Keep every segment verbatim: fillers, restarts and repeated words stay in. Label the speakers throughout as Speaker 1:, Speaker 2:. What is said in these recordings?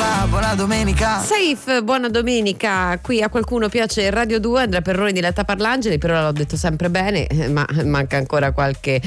Speaker 1: fa, buona domenica.
Speaker 2: Safe, buona domenica. Qui a qualcuno piace Radio due, Andrea Perroni di Letta Parlangeli, però l'ho detto sempre bene, ma manca ancora qualche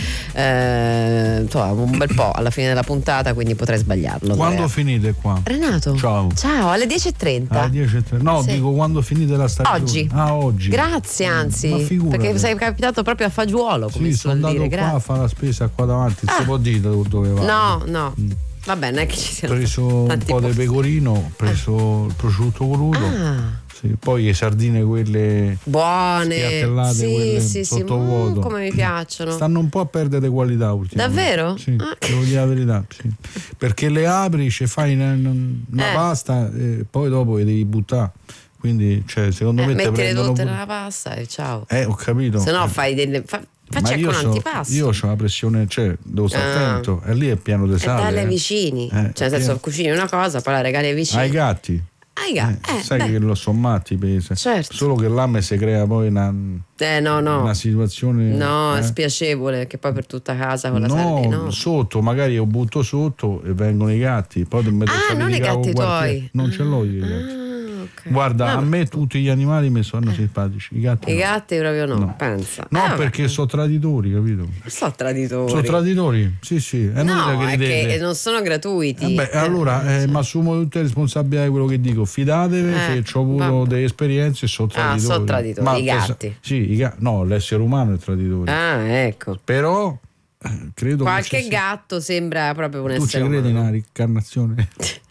Speaker 2: eh, insomma, un bel po' alla fine della puntata, quindi potrei sbagliarlo.
Speaker 3: Quando
Speaker 2: Andrea.
Speaker 3: finite qua?
Speaker 2: Renato.
Speaker 3: Ciao.
Speaker 2: Ciao, alle dieci e trenta.
Speaker 3: Alle dieci e trenta. No,
Speaker 2: Sì.
Speaker 3: dico quando finite la stagione.
Speaker 2: Oggi.
Speaker 3: Ah, oggi.
Speaker 2: Grazie, anzi,
Speaker 3: Ma figurati.
Speaker 2: perché sei capitato proprio a fagiolo, come
Speaker 3: Sì,
Speaker 2: si
Speaker 3: sono
Speaker 2: suol
Speaker 3: andato
Speaker 2: dire.
Speaker 3: qua
Speaker 2: Grazie.
Speaker 3: a fare la spesa qua davanti, non
Speaker 2: Ah.
Speaker 3: si può dire dove va.
Speaker 2: No, no.
Speaker 3: Mm.
Speaker 2: Va bene, che ci
Speaker 3: Ho
Speaker 2: siano
Speaker 3: preso un
Speaker 2: tanti
Speaker 3: po' di
Speaker 2: posti.
Speaker 3: pecorino, ho preso il prosciutto crudo,
Speaker 2: Ah.
Speaker 3: sì, poi le sardine quelle
Speaker 2: Buone,
Speaker 3: spiattellate,
Speaker 2: sì,
Speaker 3: quelle
Speaker 2: sì, sì,
Speaker 3: sottovuoto.
Speaker 2: mm, come mi piacciono.
Speaker 3: Stanno un po' a perdere qualità ultimamente.
Speaker 2: Davvero?
Speaker 3: Sì,
Speaker 2: Ah.
Speaker 3: devo dire la verità, sì. Perché le apri, ci fai una, una
Speaker 2: Eh.
Speaker 3: pasta e poi dopo le devi buttare. Quindi, cioè, secondo
Speaker 2: Eh,
Speaker 3: me te
Speaker 2: mettile
Speaker 3: prendono
Speaker 2: tutte
Speaker 3: pure-
Speaker 2: nella pasta e ciao.
Speaker 3: Eh, ho capito.
Speaker 2: Se no
Speaker 3: Eh.
Speaker 2: fai delle fa,
Speaker 3: Ma
Speaker 2: faccia
Speaker 3: io
Speaker 2: con
Speaker 3: so-
Speaker 2: antipasto.
Speaker 3: Io ho la pressione, cioè, devo stare
Speaker 2: Ah.
Speaker 3: attento. E lì è pieno di
Speaker 2: E
Speaker 3: sale.
Speaker 2: dalle
Speaker 3: eh.
Speaker 2: vicini.
Speaker 3: Eh,
Speaker 2: cioè, nel senso,
Speaker 3: pieno-
Speaker 2: cucini una cosa, poi la regali ai vicini.
Speaker 3: Ai gatti.
Speaker 2: Ai gatti.
Speaker 3: Eh,
Speaker 2: Eh,
Speaker 3: sai
Speaker 2: beh.
Speaker 3: che lo sommati pesa.
Speaker 2: Certo.
Speaker 3: Solo che là me si crea poi una,
Speaker 2: Eh, no, no.
Speaker 3: una situazione.
Speaker 2: No, è
Speaker 3: eh.
Speaker 2: spiacevole che poi per tutta casa con la
Speaker 3: No,
Speaker 2: sardina. No.
Speaker 3: sotto, magari io butto sotto e vengono i gatti. Poi mi devo
Speaker 2: Ah,
Speaker 3: fare
Speaker 2: non
Speaker 3: di
Speaker 2: i
Speaker 3: cavo
Speaker 2: gatti
Speaker 3: quartiere.
Speaker 2: tuoi.
Speaker 3: Non ce l'ho io i
Speaker 2: Ah,
Speaker 3: gatti.
Speaker 2: ok.
Speaker 3: Guarda,
Speaker 2: No,
Speaker 3: a
Speaker 2: ma-
Speaker 3: me tutti gli animali mi sono simpatici. I gatti.
Speaker 2: I
Speaker 3: no.
Speaker 2: gatti proprio no,
Speaker 3: No.
Speaker 2: pensa.
Speaker 3: No,
Speaker 2: Eh, vabbè.
Speaker 3: perché sono traditori, capito?
Speaker 2: Non so traditori.
Speaker 3: Sono traditori? Sì, sì. È
Speaker 2: No,
Speaker 3: inutile che
Speaker 2: è
Speaker 3: ridete.
Speaker 2: che non sono gratuiti.
Speaker 3: Vabbè, allora eh, mi assumo tutte le responsabilità di quello che dico. Fidatevi
Speaker 2: Eh,
Speaker 3: che ho avuto
Speaker 2: vabbè.
Speaker 3: delle esperienze e sono
Speaker 2: Ah,
Speaker 3: traditori.
Speaker 2: sono traditori,
Speaker 3: Ma
Speaker 2: i
Speaker 3: pesa-
Speaker 2: gatti.
Speaker 3: Sì, i ga- no, l'essere umano è traditore.
Speaker 2: Ah, ecco.
Speaker 3: Però eh, credo che
Speaker 2: Qualche
Speaker 3: ci sia-
Speaker 2: gatto sembra proprio un
Speaker 3: Tu ci
Speaker 2: essere
Speaker 3: credi in
Speaker 2: umano.
Speaker 3: una reincarnazione?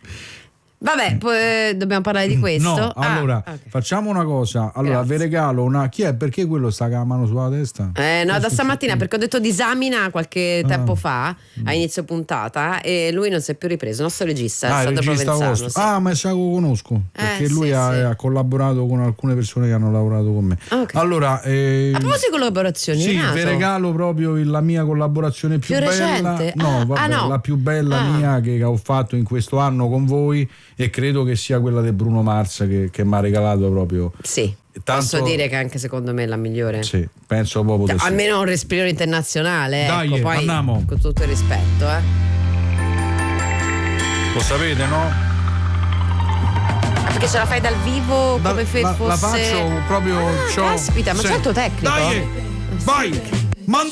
Speaker 2: Vabbè, poi eh, dobbiamo parlare di questo.
Speaker 3: No,
Speaker 2: Ah,
Speaker 3: allora
Speaker 2: ok.
Speaker 3: facciamo una cosa. Allora,
Speaker 2: Grazie.
Speaker 3: vi regalo una. Chi è? Perché quello sta con la mano sulla testa?
Speaker 2: Eh, no,
Speaker 3: Che
Speaker 2: da
Speaker 3: è
Speaker 2: stamattina
Speaker 3: successo?
Speaker 2: perché ho detto disamina qualche
Speaker 3: Ah.
Speaker 2: tempo fa a inizio puntata e lui non si è più ripreso, il nostro regista,
Speaker 3: Ah, il
Speaker 2: Sandro
Speaker 3: regista
Speaker 2: Provenzano.
Speaker 3: vostro.
Speaker 2: Sì.
Speaker 3: Ah, ma sa che lo conosco. Perché
Speaker 2: sì,
Speaker 3: lui ha,
Speaker 2: sì.
Speaker 3: ha collaborato con alcune persone che hanno lavorato con me.
Speaker 2: Ok.
Speaker 3: Allora, eh,
Speaker 2: A proposito di collaborazioni,
Speaker 3: sì,
Speaker 2: Renato,
Speaker 3: vi regalo proprio il- la mia collaborazione più,
Speaker 2: Più
Speaker 3: bella.
Speaker 2: recente?
Speaker 3: No,
Speaker 2: Ah,
Speaker 3: vabbè,
Speaker 2: ah, no.
Speaker 3: la più bella
Speaker 2: Ah.
Speaker 3: mia che ho fatto in questo anno con voi e credo che sia quella di Bruno Mars che, che mi ha regalato proprio.
Speaker 2: sì,
Speaker 3: Tanto-
Speaker 2: posso dire che anche secondo me è la migliore.
Speaker 3: Sì, penso proprio
Speaker 2: Cioè,
Speaker 3: di sì.
Speaker 2: almeno un respiro internazionale,
Speaker 3: Dai,
Speaker 2: ecco, poi
Speaker 3: andiamo.
Speaker 2: con tutto il rispetto, eh.
Speaker 3: Lo sapete, no?
Speaker 2: Ah, perché ce la fai dal vivo
Speaker 3: Da-
Speaker 2: come se
Speaker 3: la,
Speaker 2: fosse
Speaker 3: la faccio proprio.
Speaker 2: Ah,
Speaker 3: c'ho-
Speaker 2: caspita, ma
Speaker 3: sì.
Speaker 2: c'è il tuo tecnico?
Speaker 3: Dai, vai!